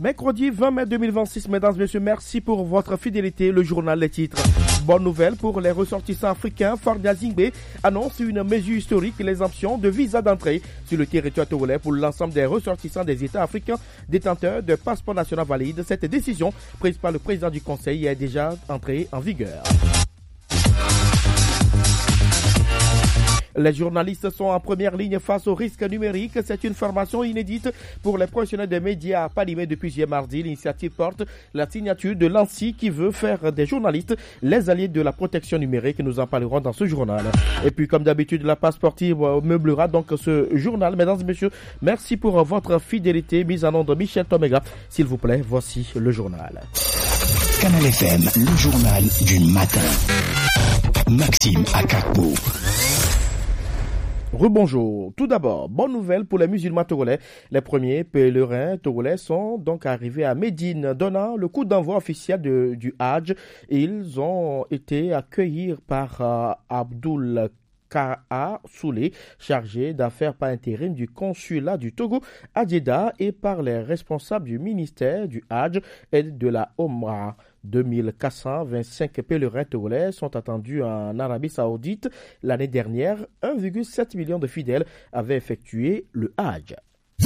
Mercredi 20 mai 2026, mesdames et messieurs, merci pour votre fidélité. Le journal Les Titres. Bonne nouvelle pour les ressortissants africains. Faure Gnassingbé annonce une mesure historique, l'exemption de visa d'entrée sur le territoire togolais pour l'ensemble des ressortissants des États africains détenteurs de passeport national valide. Cette décision, prise par le président du Conseil, est déjà entrée en vigueur. Les journalistes sont en première ligne face aux risques numériques. C'est une formation inédite pour les professionnels des médias à Palimé depuis hier mardi. L'initiative porte la signature de l'ANSSI qui veut faire des journalistes les alliés de la protection numérique. Nous en parlerons dans ce journal. Et puis, comme d'habitude, la page sportive meublera donc ce journal. Mesdames et messieurs, merci pour votre fidélité. Mise en onde de Michel Tomega. S'il vous plaît, voici le journal. Canal FM, le journal du matin. Maxime Akakbo. Rebonjour. Tout d'abord, bonne nouvelle pour les musulmans togolais. Les premiers pèlerins togolais sont donc arrivés à Médine, donnant le coup d'envoi officiel du Hajj. Ils ont été accueillis par Abdoul Ka'a Soulé, chargé d'affaires par intérim du consulat du Togo à Djeddah, et par les responsables du ministère du Hajj et de la Omra. 2425 pèlerins togolais sont attendus en Arabie Saoudite. L'année dernière, 1,7 million de fidèles avaient effectué le Hajj.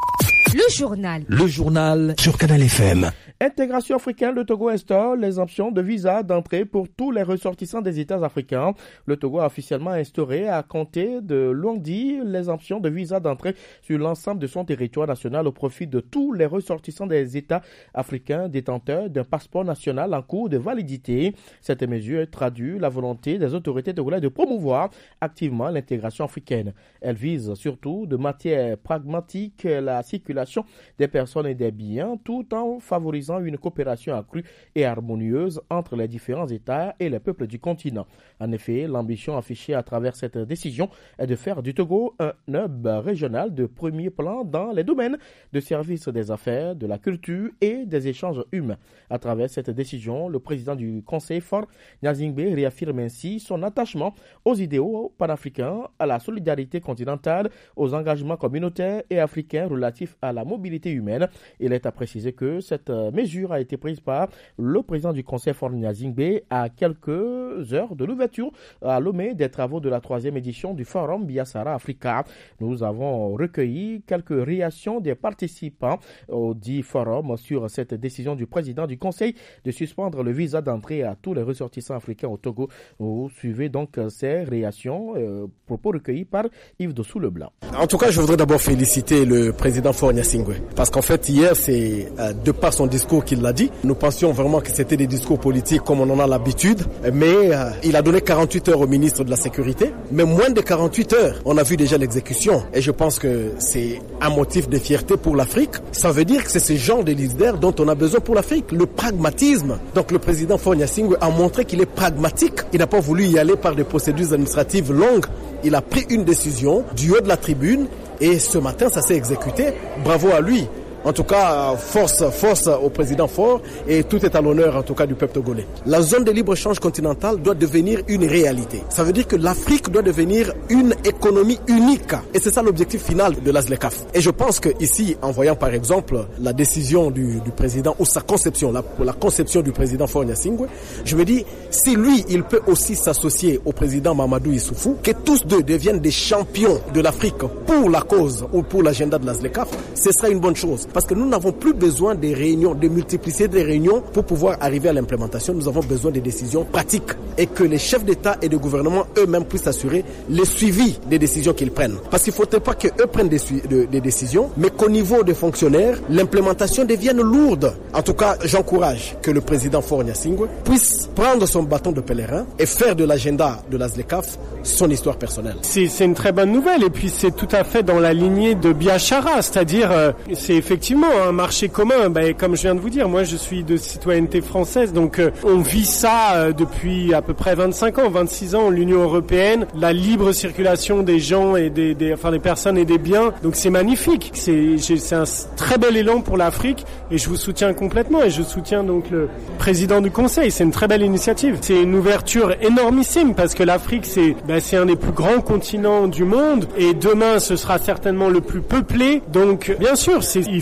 Le journal sur Canal FM. Intégration africaine, le Togo instaure l'exemption de visa d'entrée pour tous les ressortissants des États africains. Le Togo a officiellement instauré à compter de lundi l'exemption de visa d'entrée sur l'ensemble de son territoire national au profit de tous les ressortissants des États africains détenteurs d'un passeport national en cours de validité. Cette mesure traduit la volonté des autorités togolaises de promouvoir activement l'intégration africaine. Elle vise surtout de manière pragmatique la circulation des personnes et des biens tout en favorisant une coopération accrue et harmonieuse entre les différents États et les peuples du continent. En effet, l'ambition affichée à travers cette décision est de faire du Togo un hub régional de premier plan dans les domaines de services des affaires, de la culture et des échanges humains. À travers cette décision, le président du Conseil, Faure Gnassingbé, réaffirme ainsi son attachement aux idéaux panafricains, à la solidarité continentale, aux engagements communautaires et africains relatifs à la mobilité humaine. Il est à préciser que cette mesure a été prise par le président du Conseil, Faure Gnassingbé, à quelques heures de l'ouverture à Lomé des travaux de la 3e édition du Forum Biafra Africa. Nous avons recueilli quelques réactions des participants au dit forum sur cette décision du président du Conseil de suspendre le visa d'entrée à tous les ressortissants africains au Togo. Vous suivez donc ces réactions, propos recueillis par Yves Dossou Leblanc. En tout cas, je voudrais d'abord féliciter le président Faure Gnassingbé, parce qu'en fait hier, c'est de par son discours qu'il l'a dit. Nous pensions vraiment que c'était des discours politiques comme on en a l'habitude, mais il a donné 48 heures au ministre de la Sécurité, mais moins de 48 heures, on a vu déjà l'exécution, et je pense que c'est un motif de fierté pour l'Afrique. Ça veut dire que c'est ce genre de leader dont on a besoin pour l'Afrique, le pragmatisme. Donc le président Faure Gnassingbé a montré qu'il est pragmatique, il n'a pas voulu y aller par des procédures administratives longues, il a pris une décision du haut de la tribune, et ce matin ça s'est exécuté, bravo à lui. En tout cas, force au président Faure, et tout est à l'honneur en tout cas du peuple togolais. La zone de libre-échange continentale doit devenir une réalité. Ça veut dire que l'Afrique doit devenir une économie unique. Et c'est ça l'objectif final de la ZLECAf. Et je pense que ici, en voyant par exemple la décision du président ou sa conception, la conception du président Faure Gnassingbé, je me dis, si lui, il peut aussi s'associer au président Mamadou Issoufou, que tous deux deviennent des champions de l'Afrique pour la cause ou pour l'agenda de la ZLECAf, ce sera une bonne chose. Parce que nous n'avons plus besoin des réunions, de multiplier des réunions pour pouvoir arriver à l'implémentation. Nous avons besoin de décisions pratiques et que les chefs d'État et de gouvernement eux-mêmes puissent assurer le suivi des décisions qu'ils prennent. Parce qu'il ne faudrait pas qu'eux prennent des décisions, mais qu'au niveau des fonctionnaires, l'implémentation devienne lourde. En tout cas, j'encourage que le président Faure Gnassingbé puisse prendre son bâton de pèlerin et faire de l'agenda de la ZLECAf son histoire personnelle. C'est une très bonne nouvelle, et puis c'est tout à fait dans la lignée de Biafra, c'est-à-dire c'est effectivement un marché commun. Comme je viens de vous dire, moi je suis de citoyenneté française, donc on vit ça depuis à peu près 25 ans, 26 ans, l'Union européenne, la libre circulation des gens et des personnes et des biens, donc c'est magnifique. C'est un très bel élan pour l'Afrique, et je vous soutiens complètement, et je soutiens donc le président du Conseil. C'est une très belle initiative. C'est une ouverture énormissime, parce que l'Afrique c'est un des plus grands continents du monde, et demain ce sera certainement le plus peuplé. Donc bien sûr, il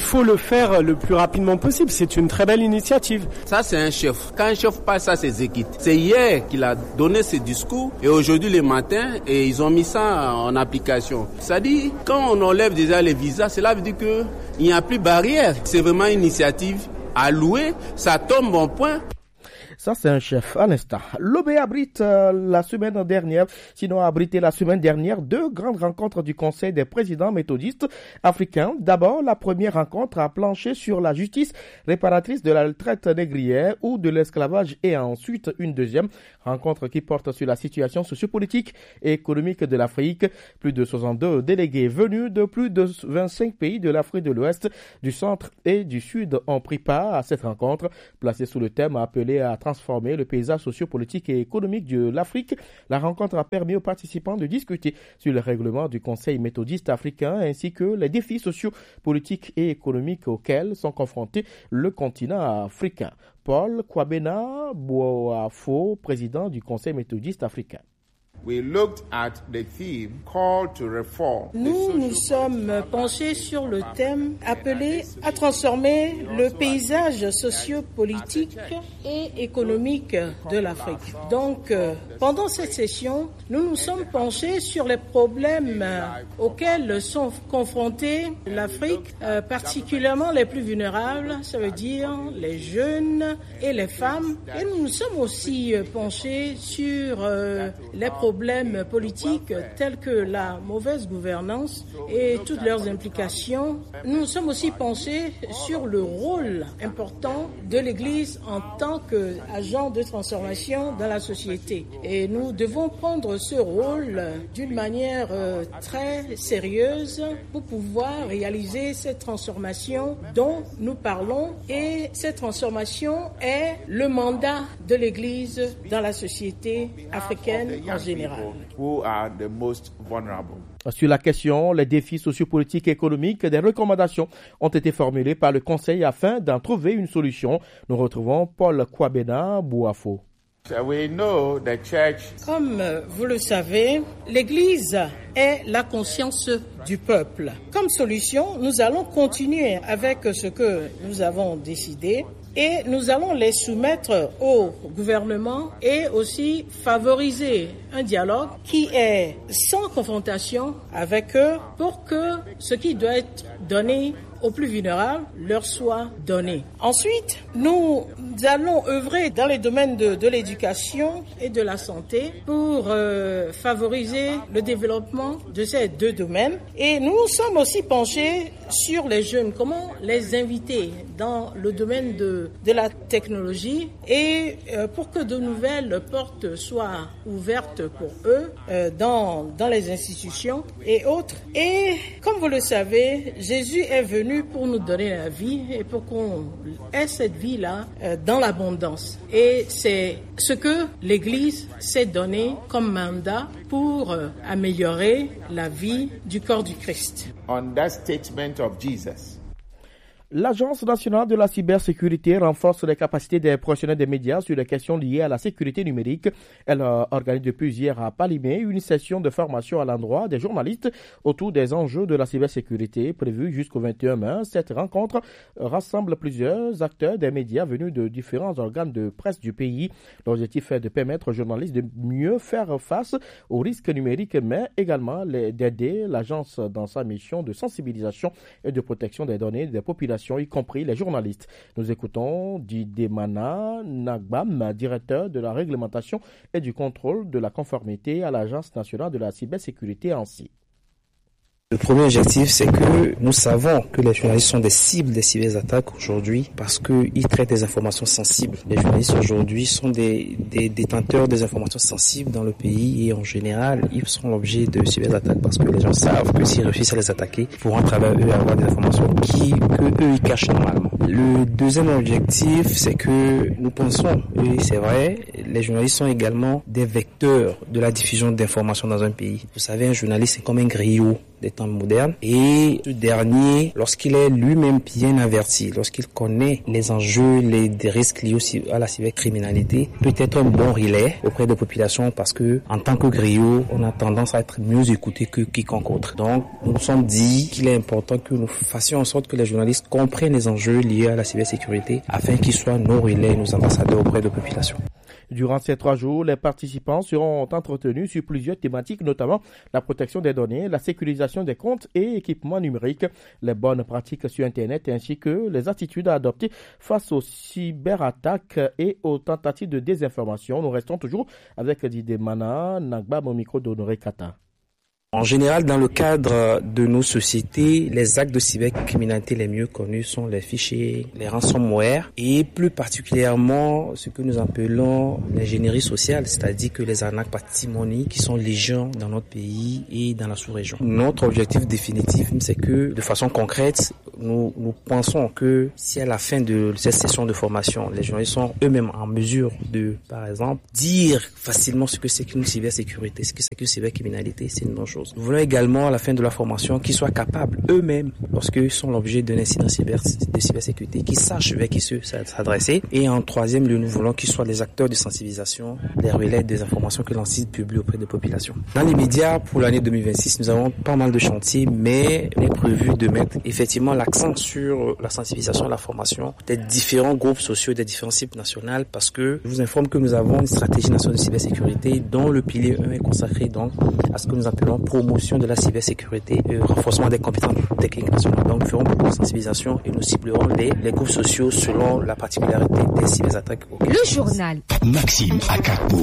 faut le faire le plus rapidement possible. C'est une très belle initiative. Ça, c'est un chef. Quand un chef passe à ses équipes, c'est hier qu'il a donné ce discours et aujourd'hui le matin, et ils ont mis ça en application. Ça dit, quand on enlève déjà les visas, cela veut dire qu'il n'y a plus de barrière. C'est vraiment une initiative à louer. Ça tombe en point. Ça, c'est un chef. À l'instant, l'OB abrite a abrité la semaine dernière 2 grandes rencontres du Conseil des présidents méthodistes africains. D'abord, la première rencontre a planché sur la justice réparatrice de la traite négrière ou de l'esclavage et ensuite une deuxième rencontre qui porte sur la situation sociopolitique et économique de l'Afrique. Plus de 62 délégués venus de plus de 25 pays de l'Afrique de l'Ouest, du centre et du sud ont pris part à cette rencontre placée sous le thème appelé à transformer le paysage sociopolitique et économique de l'Afrique. La rencontre a permis aux participants de discuter sur le règlement du Conseil méthodiste africain ainsi que les défis sociopolitiques et économiques auxquels sont confrontés le continent africain. Paul Kwabena Boafo, président du Conseil méthodiste africain. Nous nous sommes penchés sur le thème appelé à transformer le paysage sociopolitique et économique de l'Afrique. Donc, pendant cette session, nous nous sommes penchés sur les problèmes auxquels sont confrontés l'Afrique, particulièrement les plus vulnérables, ça veut dire les jeunes et les femmes. Et nous nous sommes aussi penchés sur les problèmes politiques tels que la mauvaise gouvernance et toutes leurs implications. Nous nous sommes aussi penchés sur le rôle important de l'Église en tant qu'agent de transformation dans la société. Et nous devons prendre ce rôle d'une manière très sérieuse pour pouvoir réaliser cette transformation dont nous parlons. Et cette transformation est le mandat de l'Église dans la société africaine en général. Sur la question, les défis sociopolitiques et économiques, des recommandations ont été formulées par le Conseil afin d'en trouver une solution. Nous retrouvons Paul Kwabena Boafo. Comme vous le savez, l'Église est la conscience du peuple. Comme solution, nous allons continuer avec ce que nous avons décidé. Et nous allons les soumettre au gouvernement et aussi favoriser un dialogue qui est sans confrontation avec eux pour que ce qui doit être donné aux plus vulnérables leur soit donné. Ensuite, nous allons œuvrer dans les domaines de l'éducation et de la santé pour favoriser le développement de ces 2 domaines. Et nous nous sommes aussi penchés sur les jeunes, comment les inviter dans le domaine de la technologie et pour que de nouvelles portes soient ouvertes pour eux dans les institutions et autres. Et comme vous le savez, Jésus est venu pour nous donner la vie et pour qu'on ait cette vie-là dans l'abondance. Et c'est ce que l'Église s'est donné comme mandat pour améliorer la vie du corps du Christ. On that statement of Jesus. L'Agence nationale de la cybersécurité renforce les capacités des professionnels des médias sur les questions liées à la sécurité numérique. Elle organise depuis hier à Palimé une session de formation à l'endroit des journalistes autour des enjeux de la cybersécurité prévue jusqu'au 21 mai. Cette rencontre rassemble plusieurs acteurs des médias venus de différents organes de presse du pays. L'objectif est de permettre aux journalistes de mieux faire face aux risques numériques, mais également d'aider l'agence dans sa mission de sensibilisation et de protection des données des populations, y compris les journalistes. Nous écoutons Didemana Nagbam, directeur de la réglementation et du contrôle de la conformité à l'Agence nationale de la cybersécurité ANSSI. Le premier objectif, c'est que nous savons que les journalistes sont des cibles des cyberattaques aujourd'hui parce qu'ils traitent des informations sensibles. Les journalistes aujourd'hui sont des détenteurs des informations sensibles dans le pays et en général, ils sont l'objet de cyberattaques parce que les gens savent que s'ils réussissent à les attaquer, ils pourront à travers eux avoir des informations que eux ils cachent normalement. Le deuxième objectif, c'est que nous pensons, et c'est vrai, les journalistes sont également des vecteurs de la diffusion d'informations dans un pays. Vous savez, un journaliste, c'est comme un griot des temps modernes. Et ce dernier, lorsqu'il est lui-même bien averti, lorsqu'il connaît les enjeux, des risques liés aussi à la cybercriminalité, peut être un bon relais auprès des populations parce que, en tant que griot, on a tendance à être mieux écouté que quiconque autre. Donc, nous nous sommes dit qu'il est important que nous fassions en sorte que les journalistes comprennent les enjeux liés à la cybersécurité afin qu'ils soient nos relais, nos ambassadeurs auprès de la population. Durant ces 3 jours, les participants seront entretenus sur plusieurs thématiques, notamment la protection des données, la sécurisation des comptes et équipements numériques, les bonnes pratiques sur Internet ainsi que les attitudes à adopter face aux cyberattaques et aux tentatives de désinformation. Nous restons toujours avec Didier Mana, Nagbam au micro d'Honoré Kata. En général, dans le cadre de nos sociétés, les actes de cybercriminalité les mieux connus sont les fichiers, les ransomware et plus particulièrement ce que nous appelons l'ingénierie sociale, c'est-à-dire que les arnaques patrimoniales qui sont légion dans notre pays et dans la sous-région. Notre objectif définitif, c'est que de façon concrète, nous pensons que si à la fin de cette session de formation, les journalistes sont eux-mêmes en mesure de, par exemple, dire facilement ce que c'est qu'une cybersécurité, ce que c'est qu'une cybercriminalité, c'est une bonne chose. Nous voulons également, à la fin de la formation, qu'ils soient capables eux-mêmes, lorsqu'ils sont l'objet d'un incident de cybersécurité, qu'ils sachent vers qui s'adresser. Et en troisième lieu, nous voulons qu'ils soient les acteurs de sensibilisation, les relais des informations que l'ANSSI publie auprès des populations. Dans les médias, pour l'année 2026, nous avons pas mal de chantiers, mais il est prévu de mettre effectivement l'accent sur la sensibilisation et la formation des différents groupes sociaux, des différents cibles nationales, parce que je vous informe que nous avons une stratégie nationale de cybersécurité dont le pilier 1 est consacré donc à ce que nous appelons promotion de la cybersécurité et renforcement des compétences techniques nationales. Donc, nous ferons beaucoup de sensibilisation et nous ciblerons les groupes sociaux selon la particularité des cyberattaques. Le journal. Maxime Akakpo.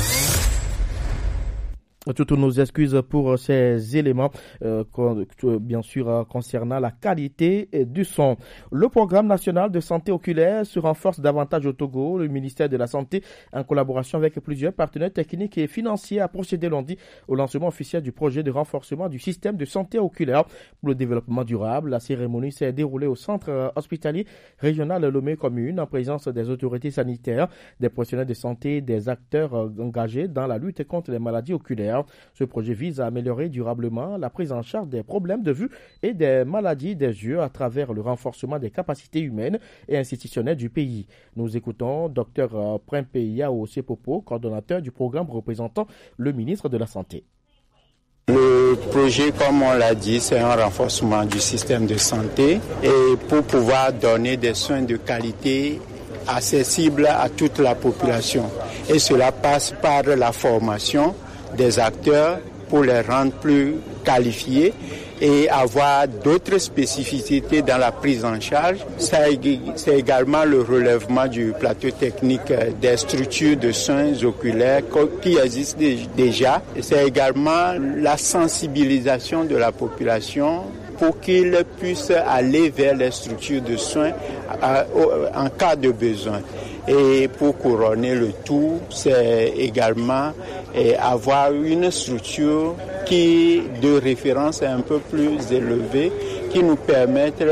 Toutes nos excuses pour ces éléments, bien sûr, concernant la qualité du son. Le programme national de santé oculaire se renforce davantage au Togo. Le ministère de la Santé, en collaboration avec plusieurs partenaires techniques et financiers, a procédé lundi au lancement officiel du projet de renforcement du système de santé oculaire pour le développement durable. La cérémonie s'est déroulée au centre hospitalier régional Lomé Commune en présence des autorités sanitaires, des professionnels de santé, des acteurs engagés dans la lutte contre les maladies oculaires. Ce projet vise à améliorer durablement la prise en charge des problèmes de vue et des maladies des yeux à travers le renforcement des capacités humaines et institutionnelles du pays. Nous écoutons Dr Prempeyao Sepopo, coordonnateur du programme représentant le ministre de la Santé. Le projet, comme on l'a dit, c'est un renforcement du système de santé et pour pouvoir donner des soins de qualité accessibles à toute la population. Et cela passe par la formation des acteurs pour les rendre plus qualifiés et avoir d'autres spécificités dans la prise en charge. C'est également le relèvement du plateau technique des structures de soins oculaires qui existent déjà. C'est également la sensibilisation de la population pour qu'ils puissent aller vers les structures de soins en cas de besoin. Et pour couronner le tout, c'est également avoir une structure de référence un peu plus élevée pour nous permettre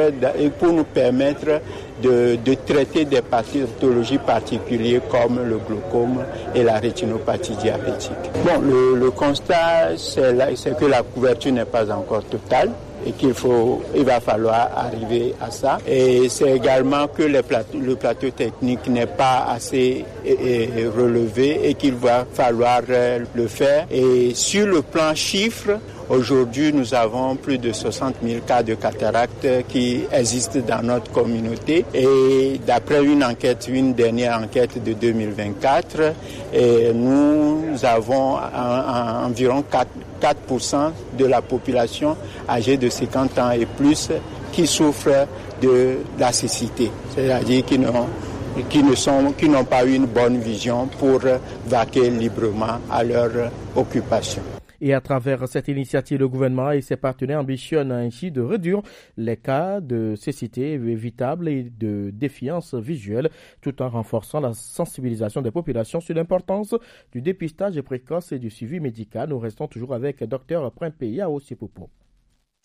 de traiter des pathologies particulières comme le glaucome et la rétinopathie diabétique. Bon, le constat, c'est que la couverture n'est pas encore totale et il va falloir arriver à ça. Et c'est également que le plateau technique n'est pas assez relevé et qu'il va falloir le faire. Et sur le plan chiffre, aujourd'hui, nous avons plus de 60 000 cas de cataracte qui existent dans notre communauté. Et d'après une dernière enquête de 2024, nous avons environ 4% de la population âgée de 50 ans et plus qui souffrent de la cécité, c'est-à-dire qui n'ont pas eu une bonne vision pour vaquer librement à leur occupation. Et à travers cette initiative, le gouvernement et ses partenaires ambitionnent ainsi de réduire les cas de cécité évitable et de défiance visuelle, tout en renforçant la sensibilisation des populations sur l'importance du dépistage précoce et du suivi médical. Nous restons toujours avec Dr Prempeyao Sepopo.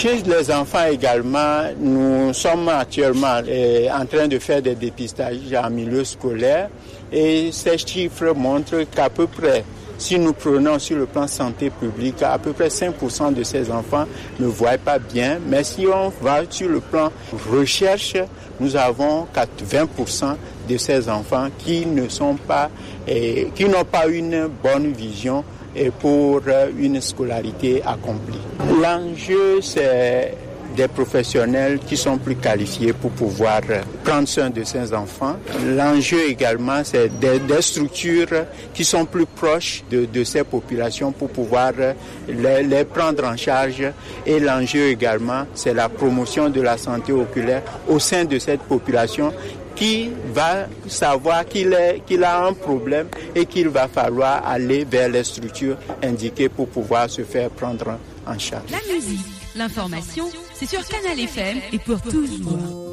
Chez les enfants également, nous sommes actuellement en train de faire des dépistages en milieu scolaire et ces chiffres montrent qu'à peu près, si nous prenons sur le plan santé publique, à peu près 5% de ces enfants ne voient pas bien. Mais si on va sur le plan recherche, nous avons 20% de ces enfants qui ne sont pas, qui n'ont pas une bonne vision pour une scolarité accomplie. L'enjeu, c'est des professionnels qui sont plus qualifiés pour pouvoir prendre soin de ces enfants. L'enjeu également, c'est des structures qui sont plus proches de ces populations pour pouvoir les prendre en charge. Et l'enjeu également, c'est la promotion de la santé oculaire au sein de cette population qui va savoir qu'il a un problème et qu'il va falloir aller vers les structures indiquées pour pouvoir se faire prendre en charge. La musique, l'information, c'est sur Canal FM et pour toujours.